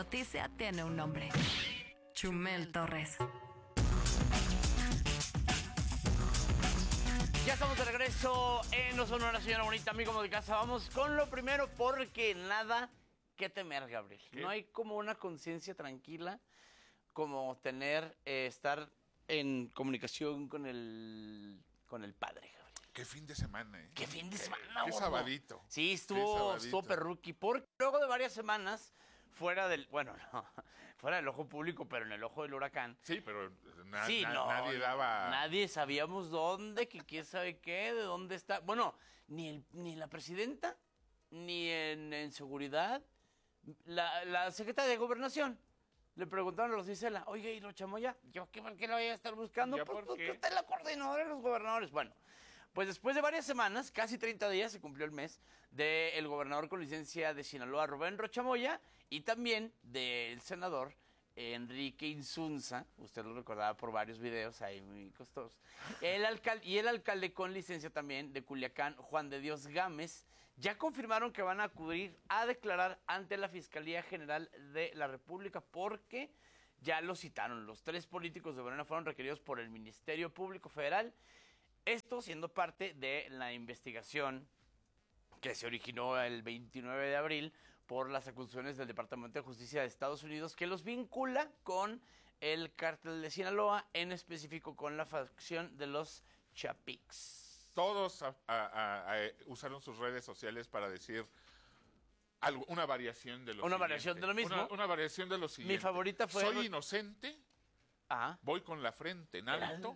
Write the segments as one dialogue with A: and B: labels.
A: Noticia tiene un nombre. Chumel Torres.
B: Ya estamos de regreso en No Sonora, señora bonita, amigo de casa. Vamos con lo primero porque nada que temer, Gabriel.
C: ¿Qué?
B: No hay como una conciencia tranquila como estar en comunicación con el Padre, Gabriel.
C: Qué fin de semana,
B: ¿Qué fin de semana,
C: Qué
B: gordo?
C: sabadito.
B: Sí,
C: Qué
B: estuvo
C: sabadito.
B: perruqui. Porque luego de varias semanas fuera del ojo público, pero en el ojo del huracán.
C: Sí, pero
B: Nadie
C: daba...
B: Nadie sabíamos dónde, que quién sabe qué, de dónde está. Bueno, ni la presidenta, ni en seguridad. La secretaria de Gobernación. Le preguntaron a los Isela, oye, ¿y Rochamoya? ¿Yo por qué lo voy a estar buscando?
C: ¿Ya
B: Pues
C: por
B: porque
C: qué?
B: usted es la coordinadora de los gobernadores. Bueno, pues después de varias semanas, casi 30 días, se cumplió el mes, del gobernador con licencia de Sinaloa, Rubén Rochamoya, y también del senador Enrique Insunza, usted lo recordaba por varios videos ahí muy costosos, el alcalde con licencia también de Culiacán, Juan de Dios Gámez, ya confirmaron que van a acudir a declarar ante la Fiscalía General de la República porque ya lo citaron. Los 3 políticos de Morena fueron requeridos por el Ministerio Público Federal, esto siendo parte de la investigación que se originó el 29 de abril por las acusaciones del Departamento de Justicia de Estados Unidos que los vincula con el cártel de Sinaloa, en específico con la facción de los Chapix.
C: Todos usaron sus redes sociales para decir una variación de lo
B: Una
C: siguiente.
B: variación de lo mismo.
C: Una variación de lo siguiente.
B: Mi favorita fue...
C: Soy inocente,
B: Ajá.
C: voy con la frente en alto,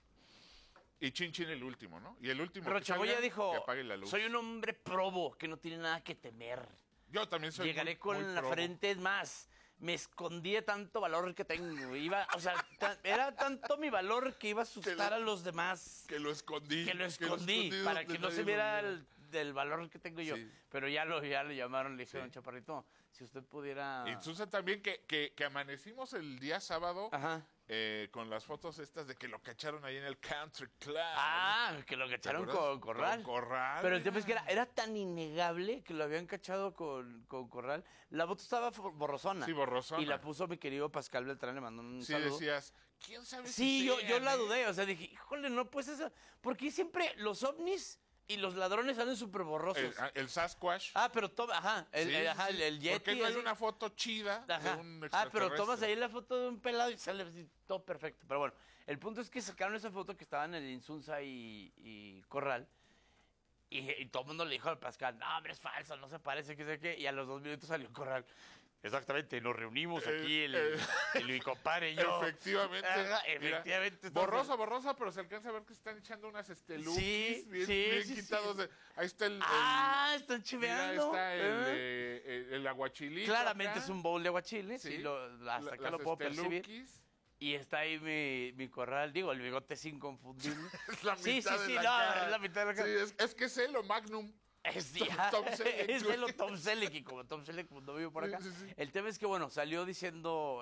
C: y chin chin el último, ¿no? Y el último
B: Pero
C: que
B: Chamoya
C: salga,
B: dijo,
C: que apague la luz.
B: soy un hombre probo que no tiene nada que temer.
C: Yo también soy
B: Llegaré
C: muy
B: con la
C: probo.
B: frente, es más, me escondí de tanto valor que tengo. Era tanto mi valor que iba a asustar a los demás.
C: Que lo escondí.
B: Que lo escondí para que no se viera del valor que tengo yo.
C: Sí.
B: Pero ya lo llamaron, le dijeron,
C: Sí.
B: Chaparrito, si usted pudiera...
C: Y Susan también, que amanecimos el día sábado
B: Ajá.
C: con las fotos estas de que lo cacharon ahí en el Country Club.
B: Que lo cacharon
C: ¿Te acuerdas?
B: con Corral.
C: Con Corral.
B: Pero el tema es que era tan innegable que lo habían cachado con Corral. La foto estaba borrosona.
C: Sí, borrosona.
B: Y la puso mi querido Pascal Beltrán, le mandó un
C: Sí,
B: saludo.
C: decías, ¿quién sabe
B: Sí,
C: si
B: yo
C: sean,
B: la dudé. O sea, dije, híjole, no, pues eso. Porque siempre los ovnis y los ladrones salen súper borrosos.
C: El Sasquatch.
B: Pero toma, ajá.
C: Sí, sí.
B: El Yeti.
C: Porque no hay
B: así.
C: una foto chida
B: Ajá.
C: de un
B: Pero
C: extraterrestre.
B: tomas ahí la foto de un pelado y sale así, todo perfecto. Pero bueno, el punto es que sacaron esa foto que estaban en el Insunza y Corral. Y todo el mundo le dijo al Pascal, no, hombre, es falso, no se parece, que sé qué. Y a los 2 minutos salió Corral. Exactamente, nos reunimos aquí mi compadre y yo.
C: Efectivamente.
B: Ajá,
C: Mira,
B: efectivamente.
C: borrosa, pero se alcanza a ver que están echando unas lookies
B: Sí,
C: bien,
B: sí,
C: bien
B: sí,
C: quitados.
B: sí.
C: Ahí está
B: Están
C: mira,
B: chiveando.
C: está el aguachilito.
B: Claramente
C: acá.
B: es un bowl de aguachile,
C: Sí.
B: hasta acá
C: Las
B: lo puedo percibir.
C: lookies.
B: Y está ahí mi Corral, digo, el bigote es inconfundible.
C: Es la
B: Sí,
C: mitad
B: sí,
C: de
B: sí,
C: la
B: no,
C: cara.
B: es la mitad de la cara.
C: Sí, es que es Elo Magnum.
B: Es,
C: Tom Selleck.
B: es de lo Tom Selleck, y como Tom Selleck no vivo por acá.
C: Sí, sí, sí.
B: El tema es que, bueno, salió diciendo,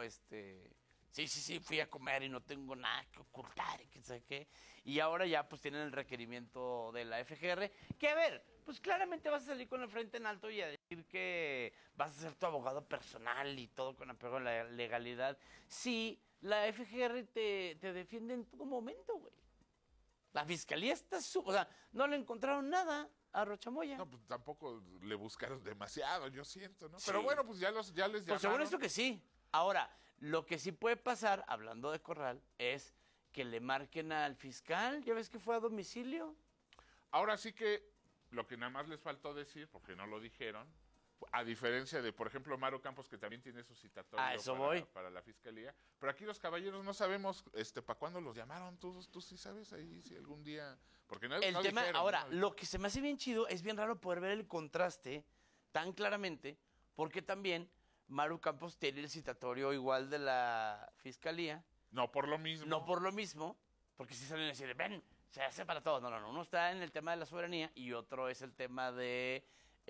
B: sí, fui a comer y no tengo nada que ocultar y que sé qué. Y ahora ya, pues, tienen el requerimiento de la FGR, que, a ver, pues, claramente vas a salir con la frente en alto y a decir que vas a ser tu abogado personal y todo con apego a la legalidad. Sí, la FGR te defiende en todo momento, güey. La fiscalía está o sea, no le encontraron nada a Rochamoya.
C: No, pues tampoco le buscaron demasiado, yo siento, ¿no?
B: Sí.
C: Pero bueno, pues ya les llamaron.
B: Pues según esto que sí. Ahora, lo que sí puede pasar, hablando de Corral, es que le marquen al fiscal. ¿Ya ves que fue a domicilio?
C: Ahora sí que lo que nada más les faltó decir, porque no lo dijeron, a diferencia de, por ejemplo, Maru Campos, que también tiene su citatorio
B: eso voy.
C: para la fiscalía, pero aquí los caballeros no sabemos para cuándo los llamaron. ¿Tú sí sabes ahí si algún día? Porque no,
B: El
C: no
B: tema,
C: dijeron,
B: ahora,
C: ¿no?
B: lo que se me hace bien chido, es bien raro poder ver el contraste tan claramente, porque también Maru Campos tiene el citatorio igual de la fiscalía.
C: No por lo mismo.
B: No por lo mismo, porque si salen a decir, ven, se hace para todos. No. Uno está en el tema de la soberanía y otro es el tema de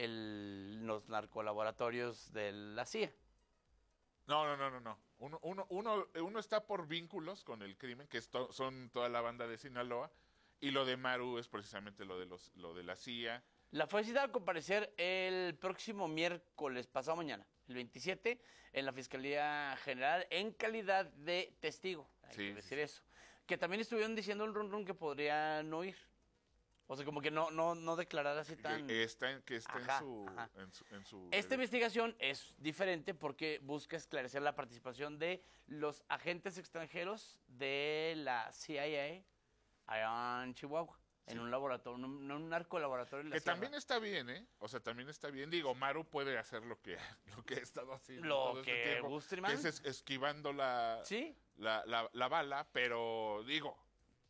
B: los narcolaboratorios de la CIA.
C: No. Uno está por vínculos con el crimen, que son toda la banda de Sinaloa, y lo de Maru es precisamente lo de la CIA
B: La fue citada a comparecer el próximo miércoles, pasado mañana, el 27, en la Fiscalía General, en calidad de testigo. Hay
C: Sí,
B: que
C: sí,
B: decir
C: sí.
B: eso. Que también estuvieron diciendo un run que podría no ir. O sea, como que no declarar así tan...
C: Que está en
B: Ajá,
C: su...
B: ajá.
C: En su
B: Esta investigación es diferente porque busca esclarecer la participación de los agentes extranjeros de la CIA allá en Chihuahua, en un laboratorio, un narcolaboratorio en la
C: Que
B: sierra.
C: también está bien, ¿eh? O sea, también está bien. Digo, Maru puede hacer lo que, lo que ha estado haciendo
B: Lo
C: todo este
B: que
C: tiempo,
B: guste,
C: que
B: man.
C: es esquivando la,
B: Sí,
C: la bala, pero digo,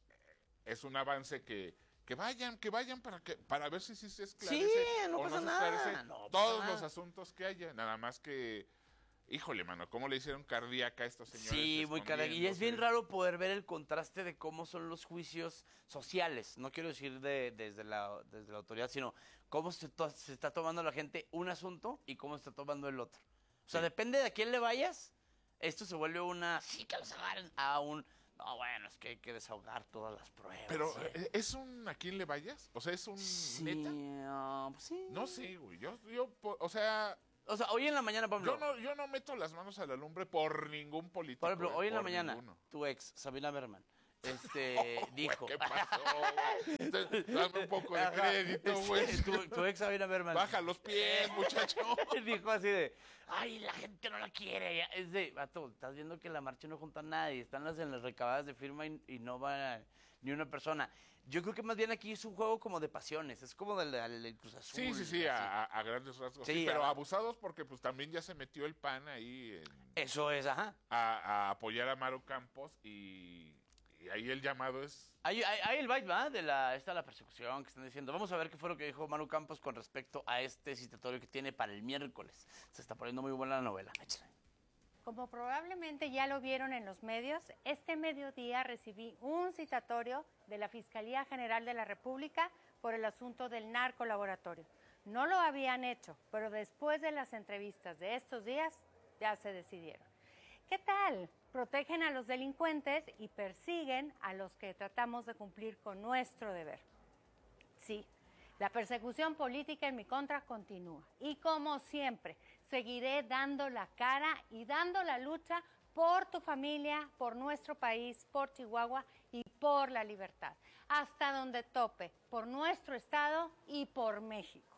C: es un avance que vayan para ver si sí se esclarece
B: sí, no
C: o
B: pasa
C: se
B: nada.
C: esclarece
B: No pasa
C: todos
B: nada.
C: los asuntos que haya. Nada más que, híjole, mano, ¿cómo le hicieron cardíaca a estos señores?
B: Sí, muy carajo. Y es bien
C: escondiéndose?
B: raro poder ver el contraste de cómo son los juicios sociales. No quiero decir desde la autoridad, sino cómo se está tomando la gente un asunto y cómo se está tomando el otro. O sea,
C: Sí.
B: depende de a quién le vayas, esto se vuelve una, sí, que los agarren, a un, no, bueno, es que hay que desahogar todas las pruebas.
C: Pero,
B: sí.
C: ¿es un a quién le vayas? O sea, ¿es un
B: Sí,
C: neta?
B: pues sí.
C: No sé, güey. O sea,
B: O sea, hoy en la mañana, por ejemplo,
C: yo no meto las manos a la lumbre por ningún político.
B: por ejemplo, hoy en la
C: por
B: mañana,
C: ninguno.
B: tu ex, Sabina Berman, dijo...
C: ¿Qué pasó, güey? Dame un poco de
B: Ajá,
C: crédito, güey.
B: tu ex Sabina Berman.
C: Baja los pies, muchacho.
B: Dijo así de, ay, la gente no la quiere. Es de, vato, estás viendo que la marcha no junta a nadie. Están en las recabadas de firma y no va ni una persona. Yo creo que más bien aquí es un juego como de pasiones. Es como del Cruz Azul.
C: Sí,
B: así.
C: a grandes rasgos.
B: Sí,
C: Sí, pero
B: ajá.
C: abusados porque pues también ya se metió el PAN ahí
B: Eso es, ajá.
C: a apoyar a Maru Campos y ahí el llamado es...
B: Hay el byte, ¿va? De la persecución que están diciendo. Vamos a ver qué fue lo que dijo Manu Campos con respecto a este citatorio que tiene para el miércoles. Se está poniendo muy buena la novela. Échale.
D: Como probablemente ya lo vieron en los medios, este mediodía recibí un citatorio de la Fiscalía General de la República por el asunto del narcolaboratorio. No lo habían hecho, pero después de las entrevistas de estos días ya se decidieron. ¿Qué tal? Protegen a los delincuentes y persiguen a los que tratamos de cumplir con nuestro deber. Sí, la persecución política en mi contra continúa. Y como siempre, seguiré dando la cara y dando la lucha por tu familia, por nuestro país, por Chihuahua y por la libertad. Hasta donde tope, por nuestro estado y por México.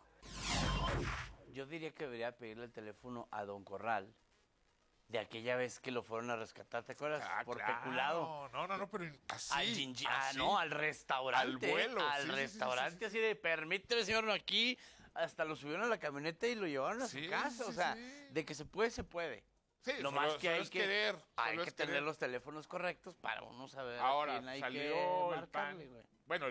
B: Yo diría que debería pedirle el teléfono a Don Corral de aquella vez que lo fueron a rescatar, ¿te acuerdas? Por peculado.
C: No, pero así.
B: Al restaurante.
C: Al vuelo,
B: Al
C: sí,
B: restaurante,
C: sí.
B: así de, permíteme, señor, no aquí. Hasta lo subieron a la camioneta y lo llevaron a su
C: Sí,
B: casa.
C: sí,
B: O sea,
C: sí.
B: de que se puede, se puede.
C: Sí,
B: Lo
C: solo-
B: más que
C: solo
B: hay
C: es
B: que
C: querer,
B: hay
C: solo
B: que
C: es
B: tener
C: querer.
B: los teléfonos correctos para uno saber a
C: Ahora
B: quién hay que
C: salió el PAN.
B: marcarle, güey.
C: Bueno,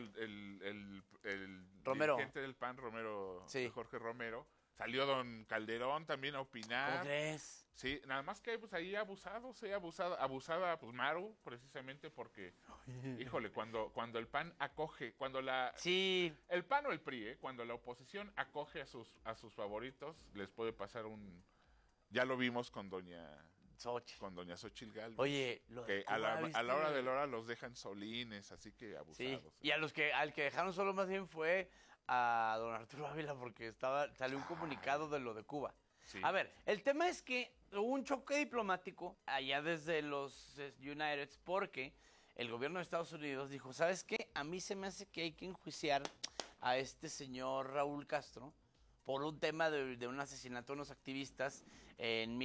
C: el
B: Romero.
C: dirigente del PAN, Romero,
B: Sí.
C: Jorge Romero. Salió don Calderón también a
B: ¿Cómo
C: opinar.
B: crees?
C: Sí, nada más que pues ahí abusada pues Maru, precisamente porque, híjole, cuando el PAN acoge,
B: Sí,
C: el PAN o el PRI, cuando la oposición acoge a sus favoritos, les puede pasar ya lo vimos con doña Xochitl Gálvez.
B: Oye, lo de
C: Que a la
B: Cuba,
C: hora
B: ¿viste?
C: de la hora los dejan solines, así que
B: Sí,
C: abusados.
B: y al que dejaron solo más bien fue a don Arturo Ávila porque salió un comunicado de lo de Cuba.
C: Sí.
B: A ver, el tema es que hubo un choque diplomático allá desde los United porque el gobierno de Estados Unidos dijo, ¿sabes qué? A mí se me hace que hay que enjuiciar a este señor Raúl Castro por un tema de un asesinato de unos activistas en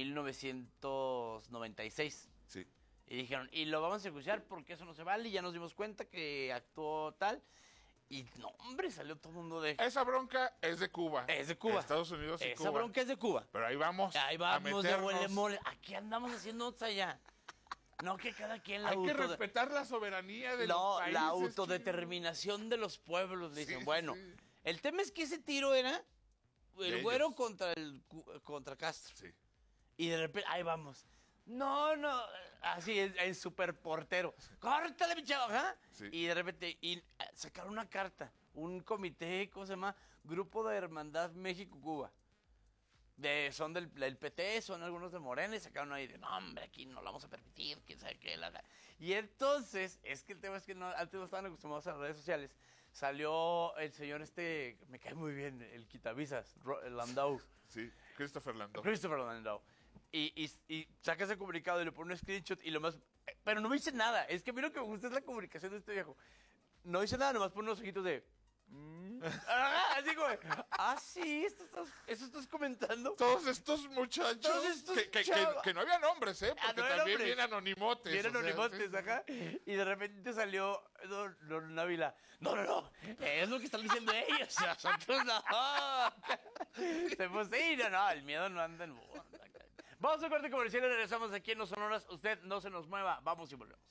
B: 1996.
C: Sí.
B: Y dijeron, y lo vamos a enjuiciar porque eso no se vale, y ya nos dimos cuenta que actuó tal. Y no, hombre, salió todo el mundo de...
C: Esa bronca es de Cuba.
B: Es de Cuba.
C: Estados Unidos y
B: Esa
C: Cuba.
B: bronca es de Cuba.
C: Pero ahí vamos.
B: Ahí
C: a
B: vamos de
C: meternos.
B: huele mole. Aquí andamos haciendo otra allá. No que cada quien la
C: Hay que
B: auto-
C: respetar la soberanía de
B: No,
C: los países.
B: la autodeterminación de los pueblos, dicen.
C: Sí,
B: Bueno,
C: sí.
B: el tema es que ese tiro era
C: De
B: el güero
C: ellos.
B: contra Castro.
C: Sí.
B: Y de repente, ahí vamos. No, así, el super portero. ¡Córtale, mi chavo! ¿Ah?
C: Sí.
B: Y de repente, sacaron una carta. Un comité, ¿cómo se llama? Grupo de Hermandad México-Cuba. son del PT, son algunos de Morena, y sacaron ahí de, no, hombre, aquí no lo vamos a permitir, quién sabe qué. Y entonces, es que el tema es que antes no estaban acostumbrados a las redes sociales. Salió el señor me cae muy bien, el quitavisas, Landau.
C: Sí, Christopher
B: Landau. Y saca ese comunicado y le pone un screenshot y lo más... Pero no me dice nada. Es que a mí lo que me gusta es la comunicación de este viejo. No dice nada, nomás pone unos ojitos de... así como, sí, eso estás comentando.
C: Todos estos muchachos que no había nombres, porque
B: no
C: también
B: nombres.
C: bien anonimotes.
B: Sí. Ajá. Y de repente salió Don Ávila. No, es lo que están diciendo ellos. Nosotros no. Pues sí, no, el miedo no anda en boda. Vamos a un corte comercial y regresamos aquí en No Sonoras. Usted no se nos mueva, vamos y volvemos.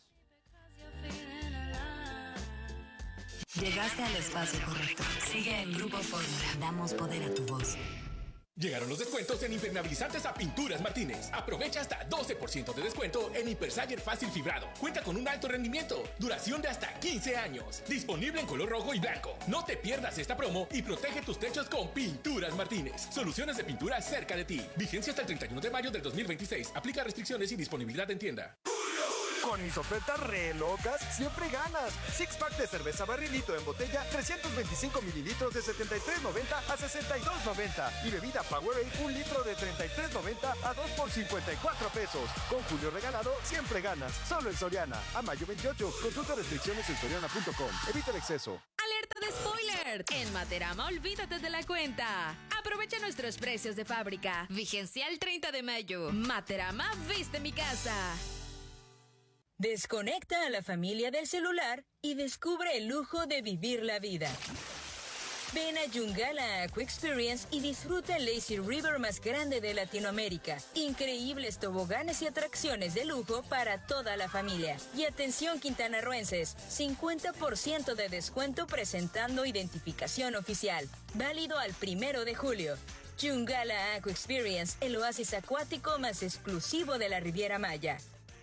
A: Llegaste al espacio correcto. Sigue en Grupo Fórmula. Damos poder a tu voz.
E: Llegaron los descuentos en impermeabilizantes a Pinturas Martínez. Aprovecha hasta 12% de descuento en Impersayer Fácil Fibrado. Cuenta con un alto rendimiento, duración de hasta 15 años. Disponible en color rojo y blanco. No te pierdas esta promo y protege tus techos con Pinturas Martínez. Soluciones de pintura cerca de ti. Vigencia hasta el 31 de mayo del 2026. Aplica restricciones y disponibilidad en tienda.
F: Con mis ofertas re locas, siempre ganas. Six pack de cerveza barrilito en botella, 325 mililitros de 73.90 a 62.90. Y bebida Powerade, 1 litro de 33.90 a 2 por 54 pesos. Con Julio regalado, siempre ganas. Solo en Soriana. A mayo 28. Consulta restricciones en soriana.com. Evita el exceso.
G: ¡Alerta de spoiler! En Materama, olvídate de la cuenta. Aprovecha nuestros precios de fábrica. Vigencia el 30 de mayo. Materama, viste mi casa.
H: Desconecta a la familia del celular y descubre el lujo de vivir la vida. Ven a Yungala Aqua Experience y disfruta el Lazy River más grande de Latinoamérica. Increíbles toboganes y atracciones de lujo para toda la familia. Y atención quintanarroenses, 50% de descuento presentando identificación oficial. Válido al 1 de julio. Yungala Aqua Experience, el oasis acuático más exclusivo de la Riviera Maya.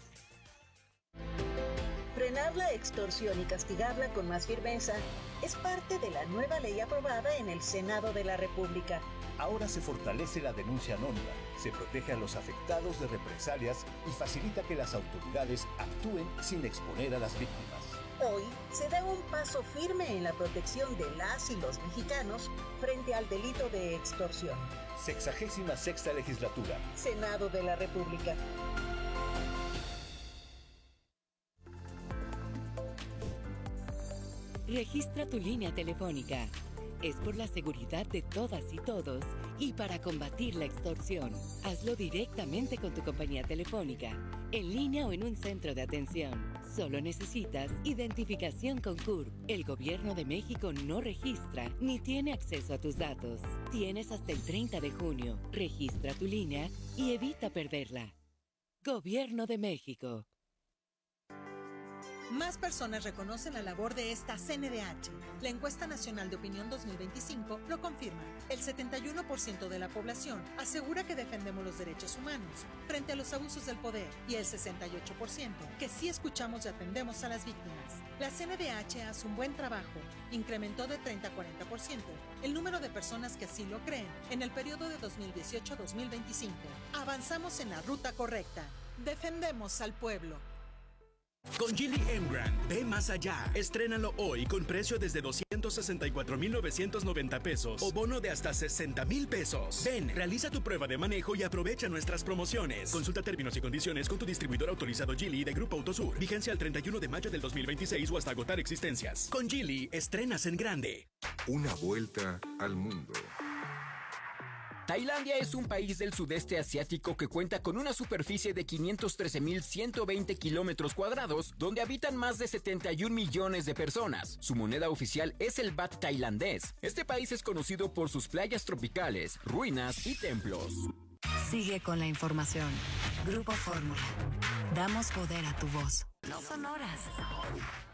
I: Frenar la extorsión y castigarla con más firmeza es parte de la nueva ley aprobada en el Senado de la República.
J: Ahora se fortalece la denuncia anónima, se protege a los afectados de represalias y facilita que las autoridades actúen sin exponer a las víctimas.
I: Hoy se da un paso firme en la protección de las y los mexicanos frente al delito de extorsión.
J: 66ª Legislatura.
I: Senado de la República.
K: Registra tu línea telefónica. Es por la seguridad de todas y todos y para combatir la extorsión. Hazlo directamente con tu compañía telefónica, en línea o en un centro de atención. Solo necesitas identificación con CURP. El Gobierno de México no registra ni tiene acceso a tus datos. Tienes hasta el 30 de junio. Registra tu línea y evita perderla. Gobierno de México.
L: Más personas reconocen la labor de esta CNDH. La encuesta nacional de opinión 2025 lo confirma. El 71% de la población asegura que defendemos los derechos humanos frente a los abusos del poder y el 68% que sí escuchamos y atendemos a las víctimas. La CNDH hace un buen trabajo. Incrementó de 30 a 40% el número de personas que así lo creen en el periodo de 2018-2025. Avanzamos en la ruta correcta. Defendemos al pueblo.
M: Con Geely Emgrand, ve más allá. Estrénalo hoy con precio desde 264,990 pesos o bono de hasta 60,000 pesos. Ven, realiza tu prueba de manejo y aprovecha nuestras promociones. Consulta términos y condiciones con tu distribuidor autorizado Geely de Grupo Autosur. Vigencia al 31 de mayo del 2026 o hasta agotar existencias. Con Geely, estrenas en grande.
N: Una vuelta al mundo.
O: Tailandia es un país del sudeste asiático que cuenta con una superficie de 513,120 kilómetros cuadrados, donde habitan más de 71 millones de personas. Su moneda oficial es el baht tailandés. Este país es conocido por sus playas tropicales, ruinas y templos.
A: Sigue con la información. Grupo Fórmula. Damos poder a tu voz. No Sonoras.